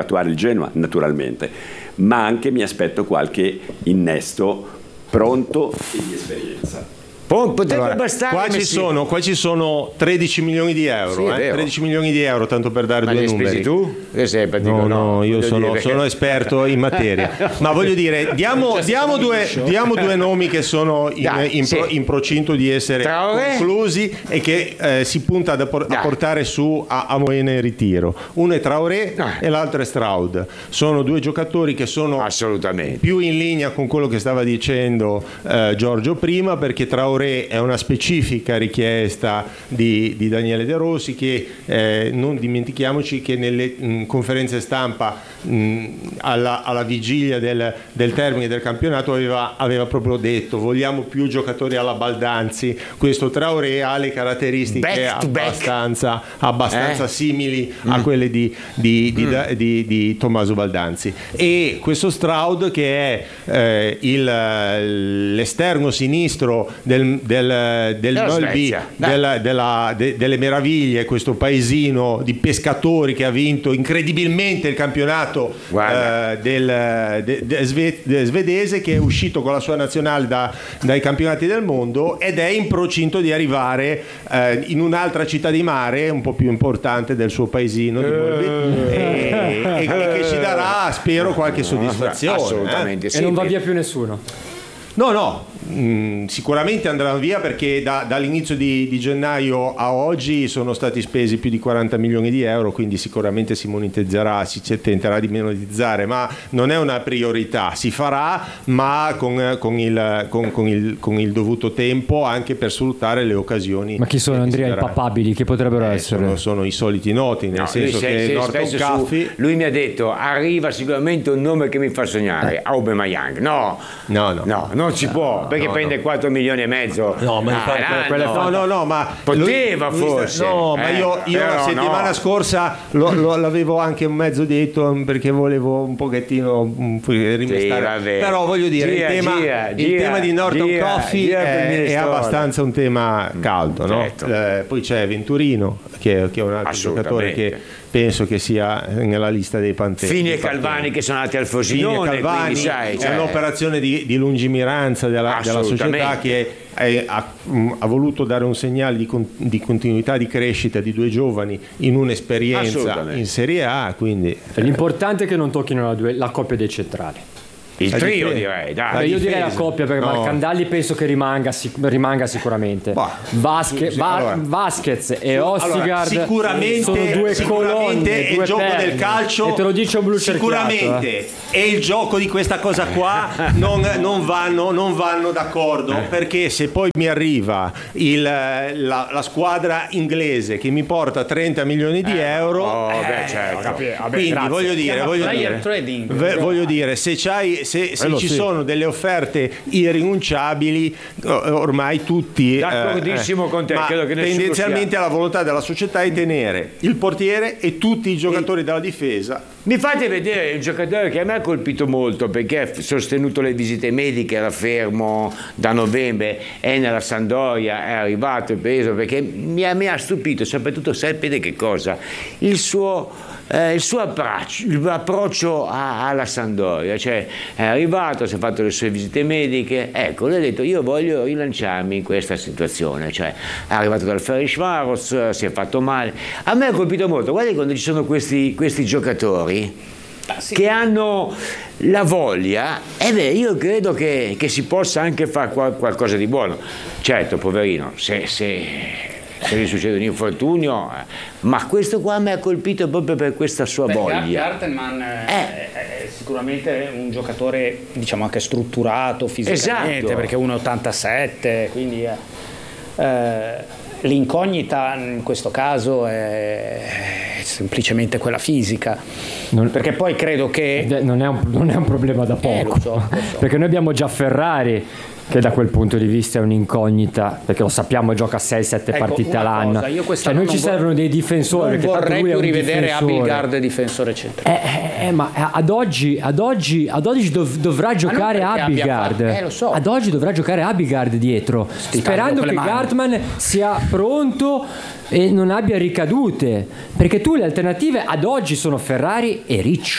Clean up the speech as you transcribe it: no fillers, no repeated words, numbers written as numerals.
attuare il Genoa, naturalmente, ma anche mi aspetto qualche innesto pronto e di esperienza. Potrebbe bastare. Qua ci sono 13 milioni di euro. Sì, 13 milioni di euro, tanto per dare due numeri. Tu? No, io sono esperto in materia. Ma voglio dire, diamo due nomi che sono in procinto di essere conclusi e che si punta a portare su a Moena in ritiro. Uno è Traoré e l'altro è Stroud. Sono due giocatori che sono assolutamente più in linea con quello che stava dicendo Giorgio prima, perché Traoré è una specifica richiesta di Daniele De Rossi, che non dimentichiamoci che nelle conferenze stampa alla vigilia del termine del campionato aveva proprio detto: vogliamo più giocatori alla Baldanzi. Questo Traoré ha le caratteristiche abbastanza simili a quelle di Tommaso Baldanzi, e questo Stroud, che è l'esterno sinistro del Mölby, delle meraviglie, questo paesino di pescatori che ha vinto incredibilmente il campionato svedese, che è uscito con la sua nazionale dai campionati del mondo ed è in procinto di arrivare in un'altra città di mare un po' più importante del suo paesino di Mölby, e che ci darà, spero, qualche soddisfazione. Assolutamente sì. E non va via più nessuno. No, sicuramente andranno via, perché dall'inizio di gennaio a oggi sono stati spesi più di 40 milioni di euro, quindi sicuramente si monetizzerà, si tenterà di monetizzare, ma non è una priorità. Si farà, ma con il dovuto tempo, anche per sfruttare le occasioni. Ma chi sono, Andrea, i papabili che potrebbero essere? Sono i soliti noti, nel senso che Norton Caffey. Lui mi ha detto: arriva sicuramente un nome che mi fa sognare, Aubameyang. No, non si può, perché prende 4 milioni e mezzo. Ma poteva forse. Ma io la settimana scorsa l'avevo anche un mezzo detto, perché volevo un pochettino rimestare. Però voglio dire, il tema di Norton Caffey è abbastanza un tema caldo, no? Poi c'è Venturino, che è un altro giocatore che penso che sia nella lista dei Panteri. Fini e Calvani che sono andati al Frosinone, quindi sai, è un'operazione di lungimiranza della società, che ha voluto dare un segnale di continuità di crescita di due giovani in un'esperienza in Serie A, quindi l'importante è che non tocchino la coppia dei centrali. Il trio, direi. Io direi la coppia, perché Marcandalli penso che rimanga sicuramente. Vasquez e Ostigard sono due colonne, e il gioco del calcio, e te lo dice un blu sicuramente, e il gioco di questa cosa qua non vanno d'accordo, perché se poi mi arriva la squadra inglese che mi porta 30 milioni di euro, quindi voglio dire, se ci sono delle offerte irrinunciabili, ormai tutti, d'accordissimo con te, credo che tendenzialmente la volontà della società è tenere il portiere e tutti i giocatori della difesa. Mi fate vedere un giocatore che a me ha colpito molto, perché ha sostenuto le visite mediche, era fermo da novembre, è nella Sampdoria, è arrivato, è preso, perché mi ha stupito, soprattutto sapete che cosa? Il suo approccio alla Sampdoria, cioè è arrivato, si è fatto le sue visite mediche, ecco, lui ha detto: io voglio rilanciarmi in questa situazione, cioè è arrivato dal Ferencváros, si è fatto male. A me ha colpito molto, guardi, quando ci sono questi giocatori che hanno la voglia, io credo che si possa anche fare qualcosa di buono. Certo, poverino, se gli succede un infortunio, ma questo qua mi ha colpito proprio per questa sua voglia. Gartenman è sicuramente un giocatore, diciamo, anche strutturato fisicamente, perché 1,87, quindi l'incognita in questo caso è semplicemente quella fisica, perché poi credo che non è un problema da poco, lo so. Perché noi abbiamo già Ferrari, che da quel punto di vista è un'incognita, perché lo sappiamo, gioca 6-7 partite all'anno. Cioè, noi ci servono dei difensori. Non vorrei più rivedere Abildgaard difensore centrale. Ma ad oggi dovrà giocare Abildgaard. Lo so. Ad oggi dovrà giocare Abildgaard dietro, sperando che Gartman sia pronto e non abbia ricadute, perché le alternative ad oggi sono Ferrari e Riccio.